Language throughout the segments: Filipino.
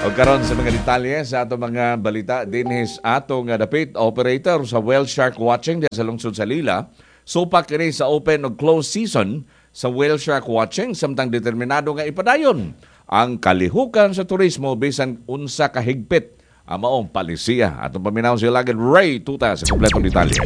O karon sa mga detalye sa ato mga balita dinhis ato nga dapit operator sa whale shark watching sa lungsod sa Lila. Supak kini sa open o closed season sa whale shark watching samtang determinado nga ipadayon ang kalihukan sa turismo bisan unsa kahigpit ang maong palisiya. Atong paminaw si Lagad Ray Tuta sa kompletong detalye.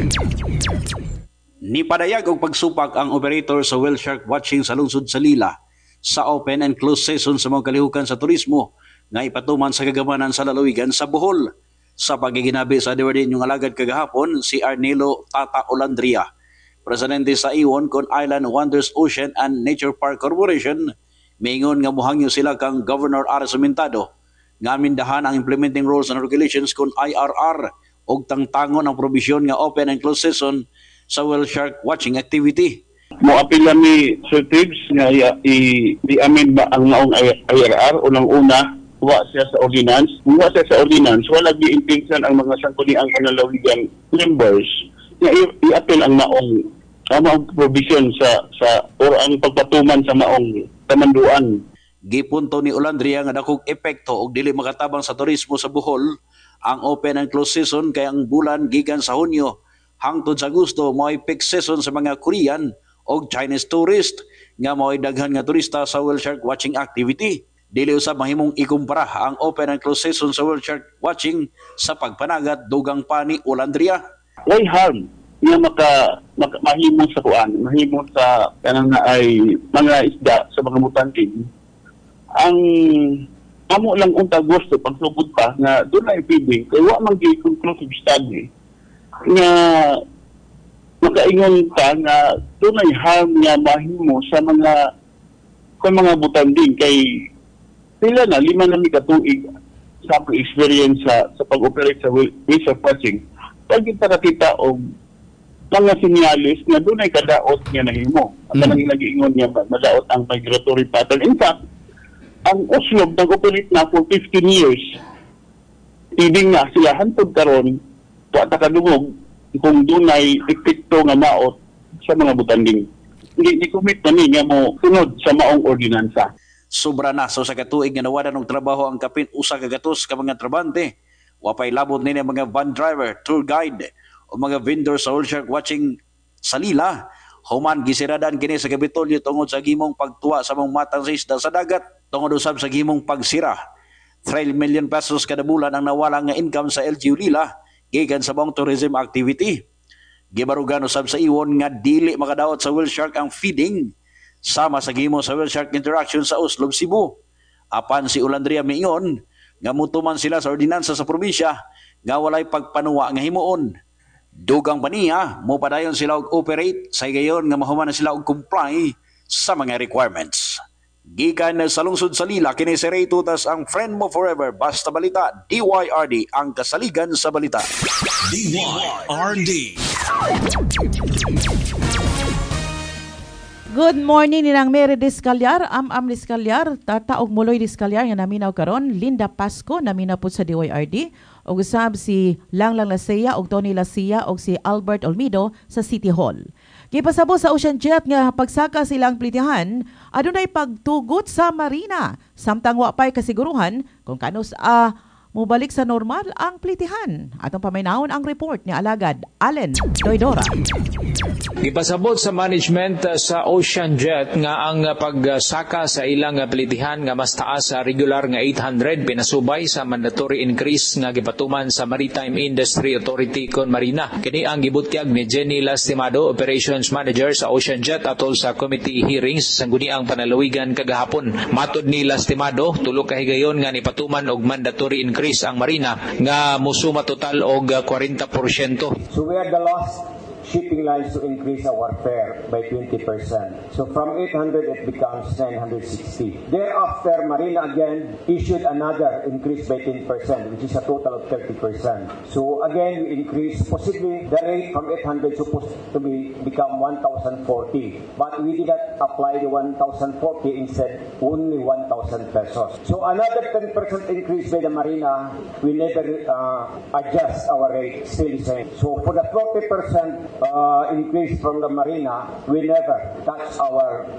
Nipadayag og pagsupak ang operator sa whale shark watching sa lungsod sa Lila sa open and closed season sa mga kalihukan sa turismo nga ipatuman sa kagamanan sa lalawigan sa Bohol. Sa pagiginabi sa Diwardin yung alagad kagahapon, si Arnelo Tata Olandria, presidente sa Iwon kon Island Wonders Ocean and Nature Park Corporation, mingon nga muhangyo sila kang Governor Ares Sumentado nga amindahan ang implementing rules and regulations kon IRR og tangtangon ang probisyon nga open and closed season sa whale shark watching activity. Moapila ni Sir Tibbs nga i-amend ba ang maong IRR unang-una wa siya sa ordinance. Kung wa siya sa ordinance, wala gi-intention ang mga sangkuniang panalawigan members na i-appeal ang maong provision sa or ang pagpatuman sa maong kamanduan. Gipunto ni Olandria nga dakong epekto og dili makatabang sa turismo sa Bohol ang open and closed season kay ang bulan gikan sa Hunyo hangtod sa Agosto mo'y peak season sa mga Korean o Chinese tourist nga mo'y daghan nga turista sa whale shark watching activity. Dili usab mahimong ikumpara ang open and closed season sa whale shark watching sa pagpanagat dugang pa ni Olandria. Why harm nga mahimo sa kuan, mahimo sa kanang ay mga isda sa mga mutanting. Ang amo lang unta gusto pagsugod pa nga dunay pwede kay wa man gyud conclusive study nga makaingon ka nga dunay harm nga mahimo sa mga butanding kay sila na 5 na katuig sa experience sa pag-operate sa whale shark watching. Pag kita nakita og mga sinyalis nga dunay kadaot nga nahimo. Ang lagi ingon niya madaot ang migratory pattern. In fact, ang Oslo nag-operate na for 15 years. Tiding nga sila hantod karon wa ta kadungog kung dunay epekto nga maot sa mga butanding. Hindi commit na ni nga mo sunod sa maong ordinansa. Sobra na so sa katuig nga nawadan og trabaho ang kapin usa ka gatos ka mga trabante. Wapay labot nini mga van driver, tour guide o mga vendor sa whale shark watching sa Lila. Human gisiradan kini sa Kapitolyo tungod sa gimong pagtuwa sa mga matang sa isda sa dagat tungod usab sa gimong pagsira. 3 million pesos kada bulan ang nawala nga income sa LGU Lila gikan sa bang tourism activity. Gibarugan usab sa Iwon nga dili makadaot sa whale shark ang feeding sama sa gimo sa whale shark interaction sa Oslo, Cebu. Apan si Olandria miingon nga mutuman sila sa ordinansa sa probinsya nga walay pagpanuwa nga himuon. Dugang pa niya, mopadayon sila og operate sa gayon nga mahuman na sila og comply sa mga requirements. Gikan sa lungsod sa Lila, kini si Ray Tutas ang friend mo forever. Basta balita, DYRD ang kasaligan sa balita. DYRD. Good morning nilang Mary Discalyar, Am Discalyar, Tataog Muloy Discalyar nga naminaw karon, Linda Pasco naminaw po sa DYRD, ug usab si Langlang Lasea ug Tony Lasea ug si Albert Olmido sa City Hall. Gipasabo sa Ocean Jet nga pagsaka silang plitihan, adunay pagtugot sa marina, samtang wa pay kasiguruhan kung kanos mubalik sa normal ang plitihan. Atong paminahon ang report ni Alagad Allen Doydora. Ipasabot sa management sa Ocean Jet nga ang pagsaka sa ilang plitihan nga mas taas sa regular nga 800 pinasubay sa mandatory increase nga gipatuman sa Maritime Industry Authority kon Marina. Kini ang gibutyag ni Jenny Lastimado, Operations Manager sa Ocean Jet atol sa committee hearings sa guniang panalawigan kagahapon. Matod ni Lastimado, tulo ka higayon nga nipatuman og mandatory increase ang Marina nga musuma total og 40%. So we are the last shipping lines to increase our fare by 20%. So from 800 it becomes 960. Thereafter, Marina again issued another increase by 10%, which is a total of 30%. So again, we increased possibly the rate from 800 supposed to become 1,040. But we did not apply the 1,040, instead only 1,000 pesos. So another 10% increase by the Marina, we never adjust our rate, still the same. So for the 40% increase from the Marina, we never touch our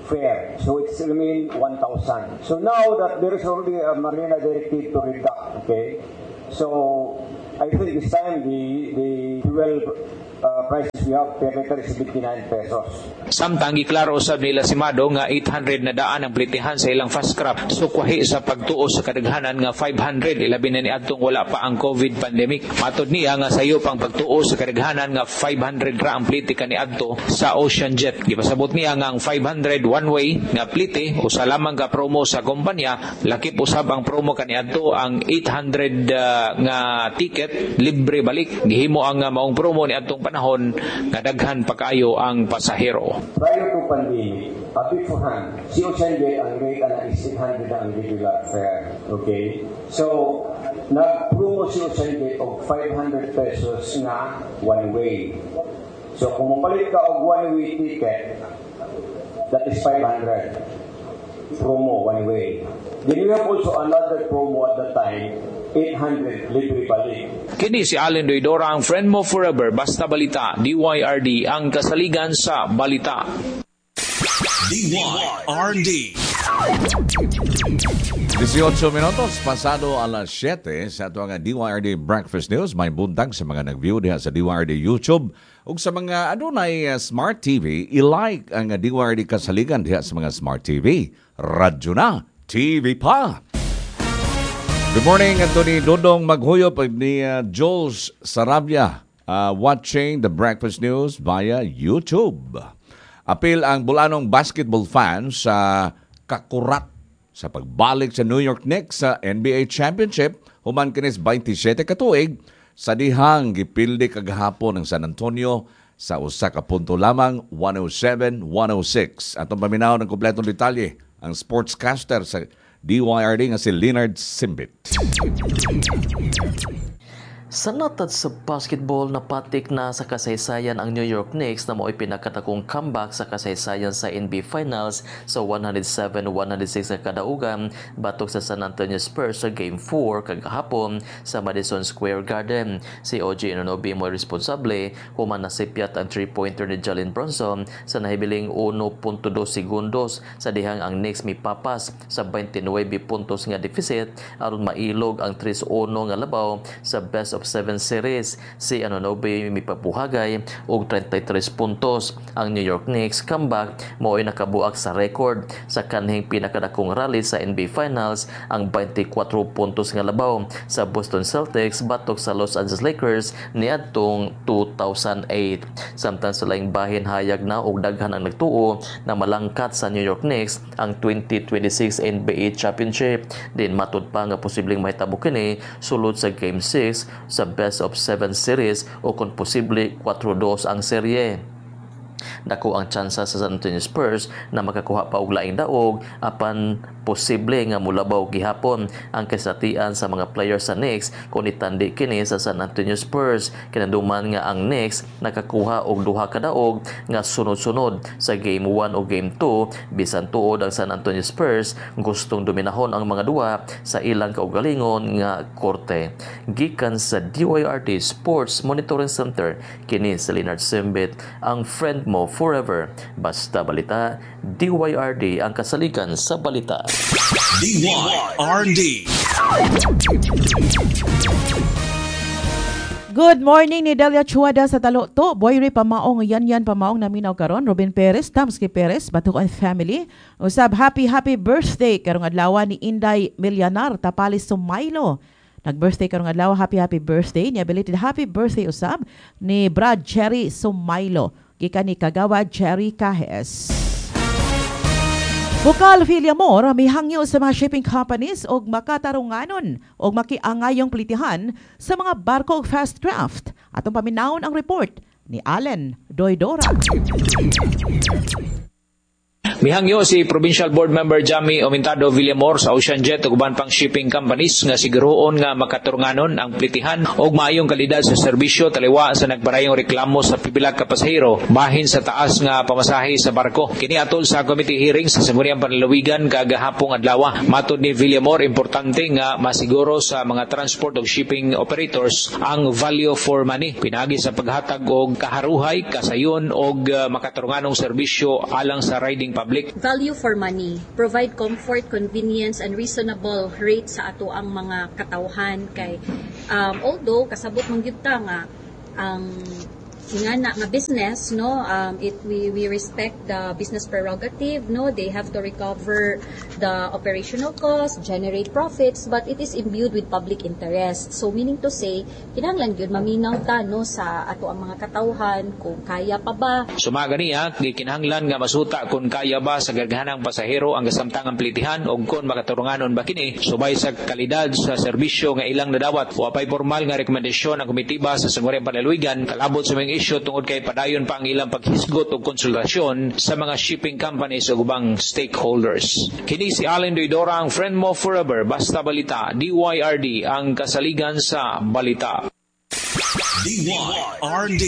fare. So it's remain 1,000. So now that there is already a Marina directive to reduct, okay? So I think this time the fuel prices we have per liter is 59 pesos. Samtang giklaro usab nila si Mado nga 800 na daan ang plitihan sa ilang fast scrap. Sukwahi sa pagtuo sa kadaghanan nga 500 ilabi na niadtong wala pa ang COVID pandemic. Matod niya nga sayo pang pagtuo sa kadaghanan nga 500 ra ang pliti kaniadto sa Ocean Jet. Gipasabot niya nga ang 500 one way nga pliti usa lamang ka promo sa kompanya, lakip usab ang promo kaniadto ang 800 nga ticket libre balik. Gihimo ang maong promo niadtong panahon nga daghan pa kaayo ang pasahero. Prior to pandemic, beforehand, si Ocean Jet ang rate is 800 na ang regular fare. Okay? So, nag-promo si Ocean Jet og 500 pesos nga one way. So, kung mapalit ka og one way ticket, that is 500. Promo one way. Then we have also another promo at the time, 800 libre balik. Kini si Allen Doidora, ang friend mo forever, basta balita, DYRD, ang kasaligan sa balita. DYRD. 18 minutos pasado alas 7 sa ito ang DYRD Breakfast News. May buntag sa mga nag-view diha sa DYRD YouTube ug sa mga adunay Smart TV, i-like ang DYRD kasaligan diha sa mga Smart TV. Radyo na, TV pa. Good morning, Anthony Dodong Maghuyop ni Jules Sarabia watching the Breakfast News via YouTube. Apil ang bulanong basketball fans sa kakurat sa pagbalik sa New York Knicks sa NBA Championship human kinis 27 ka tuig sa dihang gipildi kagahapon ng San Antonio sa usa ka punto lamang 107-106. Atong paminaw ng kompletong detalye ang sportscaster sa DYRD nga si Leonard Simbit. Sa natad sa basketball, napatik na sa kasaysayan ang New York Knicks na mo'y pinakatakong comeback sa kasaysayan sa NBA Finals sa 107-106 na kadaugan batok sa San Antonio Spurs sa Game 4 kagahapon sa Madison Square Garden. Si OG Anunoby mo'y responsable human nasipyat ang 3-pointer ni Jalen Brunson sa nahibiling 1.2 segundos sa dihang ang Knicks mipapas sa 29 puntos nga deficit aron mailog ang 3-1 nga labaw sa best of 7 series. Si Anunoby mipabuhagay og 33 puntos. Ang New York Knicks comeback mo'y nakabuak sa record sa kanhing pinakadakong rally sa NBA Finals ang 24 puntos nga labaw sa Boston Celtics batok sa Los Angeles Lakers niadtong 2008. Samtang sa laing bahin hayag na og daghan ang nagtuo na malangkat sa New York Knicks ang 2026 NBA Championship. Din matud pa nga posibleng mahitabo kini sulod sa Game 6 sa best of 7 series o kung posible 4-2 ang serye. Dako ang tsansa sa San Antonio Spurs na makakuha pa og laing daog apan posible nga mulabaw gihapon ang kasatian sa mga players sa Knicks kung itandi kini sa San Antonio Spurs. Kinaduman nga ang Knicks nakakuha og duha ka daog nga sunod-sunod sa Game 1 o Game 2 bisan tuod ang San Antonio Spurs gustong dominahon ang mga duwa sa ilang kaugalingon nga korte. Gikan sa DYRD Sports Monitoring Center, kini si Leonard Simbit, ang friend mo forever. Basta balita, DYRD ang kasaligan sa balita. DYRD. Good morning ni Delia Chuada sa Taloto. Boyri pamaong yan pamaong naminaw karon. Robin Perez, Tamski Perez, Batukan Family. Usab happy birthday karong adlaw ni Inday Milyanar Tapalis Sumailo. Nag-birthday karong adlaw, happy birthday. Ni belated happy birthday usab ni Brad Cherry Sumailo. Gikan ni Kagawa Cherry Cajes. Bukal Filiamor mihangyo sa mga shipping companies og makatarunganon og makiangayong plitihan sa mga barko fast craft. Atong paminawon ang report ni Allen Doidora. Mihangyo si Provincial Board Member Jamie Omintado Villamor sa Ocean Jet ug uban pang shipping companies nga siguroon nga makaturunganon ang plitihan og maayong kalidad sa serbisyo taliwa sa nagbarayong reklamo sa pipila ka pasahero bahin sa taas nga pamasahe sa barko. Kini atol sa committee hearing sa Sangguniang Panlalawigan kagahapong adlaw. Matud ni Villamor, importante nga masiguro sa mga transport ug shipping operators ang value for money pinagi sa paghatag og kaharuhay, kasayon og makaturunganong serbisyo alang sa riding kining public. Value for money, provide comfort, convenience, and reasonable rate sa ato ang mga katawhan kay although kasabot man gyud ta nga ang ingana nga business, no, we respect the business prerogative, no, they have to recover the operational costs, generate profits, but it is imbued with public interest. So meaning to say, kinahanglan gyud maminaw ta, no, sa ato ang mga katawhan kung kaya pa ba. Sumaga niya, gikinahanglan nga masuta kung kaya ba sa gaghanang pasahero ang kasamtangang pelitihan o kung makaturunganon ba kini subay sa kalidad sa serbisyo nga ilang nadawat. Wapay formal nga rekomendasyon ang komitiba sa Sangguniang Panlaluigan kalabot sa mga isyu tungod kay padayon pa ang ilang paghisgot o konsultasyon sa mga shipping companies o ubang stakeholders. Kini si Allen Doidora, ang friend mo forever, basta balita, DYRD, ang kasaligan sa balita. DYRD.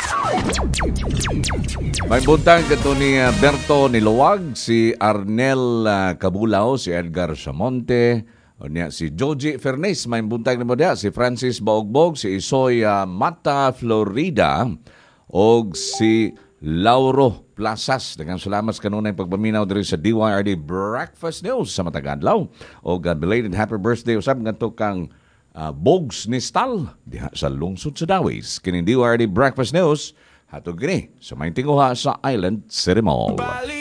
May buntang kato ni Berto Niluwag, si Arnel Cabulao, si Edgar Samonte, o niya si Joji Fernes. May buntang ni mo dia, si Francis Baogbog, si Isoy Mata Florida, o si Lauro Plazas. Daghang salamat kanunay pagpaminaw diri sa DYRD Breakfast News sa Matagadlaw. O belated happy birthday usab ngadto kang Bogs ni Stal diha sa lungsod sa Dawis. Kini DYRD Breakfast News hatod gini sa maing tinguha sa Island City Mall.